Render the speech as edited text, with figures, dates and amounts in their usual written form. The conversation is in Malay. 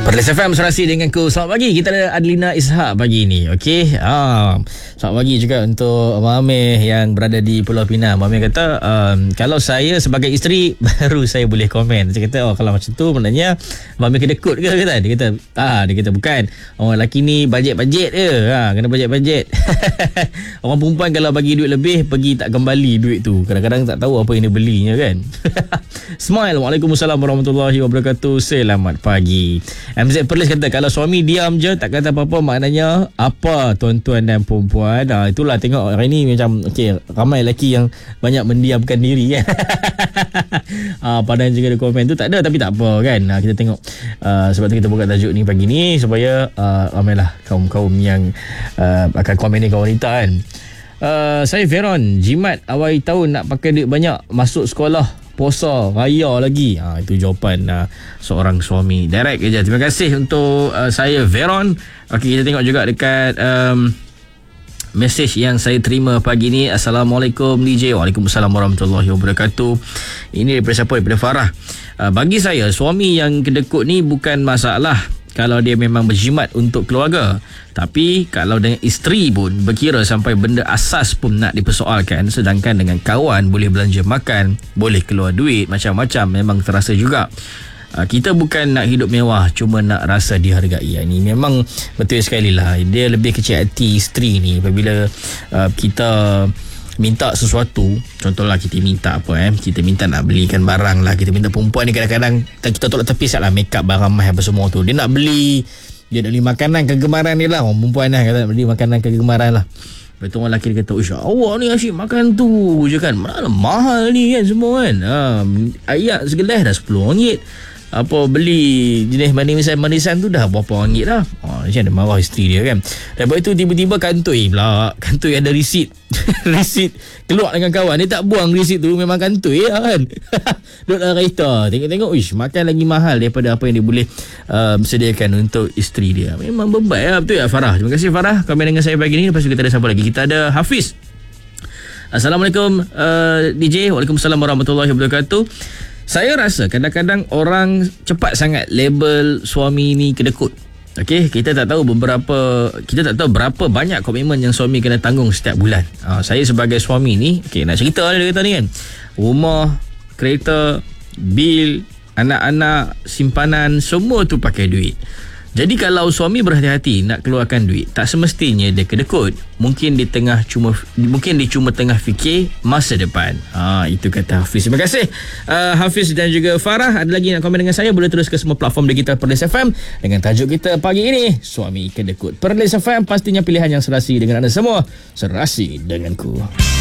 Perlis FM serasi dengan ku. Selamat pagi. Kita ada Adlina Ishak pagi ni. Okey. Selamat pagi juga untuk Mami yang berada di Pulau Pinang. Mami kata kalau saya sebagai isteri baru saya boleh komen. Saya kata kalau macam tu maknanya Mami kedekut ke kata. Dia kata bukan. Orang lelaki ni bajet-bajet je. Kena bajet-bajet. Orang perempuan kalau bagi duit lebih pergi tak kembali duit tu. Kadang-kadang tak tahu apa yang dia belinya kan. Smile. Waalaikumsalam warahmatullahi wabarakatuh. Selamat pagi. MZ Perlis kata kalau suami diam je tak kata apa-apa maknanya apa tuan-tuan dan perempuan. Itulah tengok hari ni macam ramai lelaki yang banyak mendiamkan diri kan. Padahal juga ada komen tu tak ada tapi tak apa kan. Kita tengok sebab tu kita buka tajuk ni pagi ni supaya ramailah kaum-kaum yang akan komen ni kaum wanita kan. Saya Veron, jimat awal tahun nak pakai duit banyak masuk sekolah puasa raya lagi. Itu jawapan seorang suami. Direct je. Terima kasih untuk saya Veron. Okey, kita tengok juga dekat mesej yang saya terima pagi ni. Assalamualaikum DJ. Waalaikumsalam warahmatullahi wabarakatuh. Ini daripada siapa? Daripada Farah. Bagi saya suami yang kedekut ni bukan masalah kalau dia memang berjimat untuk keluarga. Tapi kalau dengan isteri pun berkira sampai benda asas pun nak dipersoalkan, sedangkan dengan kawan boleh belanja makan, boleh keluar duit, macam-macam, memang terasa juga. Kita bukan nak hidup mewah, cuma nak rasa dihargai. Ini memang betul sekali lah. Dia lebih kecil hati isteri ni apabila kita minta sesuatu. Contohlah kita minta apa kita minta nak belikan barang lah. Kita minta perempuan ni kadang-kadang kita tolak tepis lah make up barang mahal apa semua tu. Dia nak beli makanan kegemaran dia lah. Orang perempuan lah kata nak beli makanan kegemaran lah. Lepas tu orang lelaki dia kata awak ni asyik makan tu je kan, mana mahal ni kan semua kan. Ayak segelas dah RM10. Apa beli jenis manisan tu dah berapa ringgit dah. Macam ada marah isteri dia kan. Lepas itu tiba-tiba kantoi ada resit. Resit keluar dengan kawan. Dia tak buang resit tu, memang kantoi lah kan. Duduk dalam kereta tengok makan lagi mahal daripada apa yang dia boleh sediakan untuk isteri dia. Memang beban lah. Betul ya Farah? Terima kasih Farah komen dengan saya pagi ni. Lepas tu kita ada siapa lagi? Kita ada Hafiz. Assalamualaikum DJ. Waalaikumsalam warahmatullahi wabarakatuh. Saya rasa kadang-kadang orang cepat sangat label suami ni kedekut. Okey, kita tak tahu berapa banyak komitmen yang suami kena tanggung setiap bulan. Saya sebagai suami ni, nak cerita dia kata ni kan. Rumah, kereta, bil, anak-anak, simpanan, semua tu pakai duit. Jadi kalau suami berhati-hati nak keluarkan duit, tak semestinya dia kedekut. Mungkin dia cuma tengah fikir masa depan. Itu kata Hafiz. Terima kasih Hafiz dan juga Farah. Ada lagi nak komen dengan saya, boleh terus ke semua platform digital Perlis FM dengan tajuk kita pagi ini, Suami Kedekut. Perlis FM, pastinya pilihan yang serasi dengan anda semua. Serasi denganku.